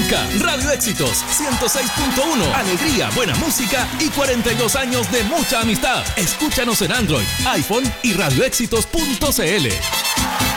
nunca. Radio Éxitos 106.1. Alegría, buena música y 42 años de mucha amistad. Escúchanos en Android, iPhone y radioéxitos.cl.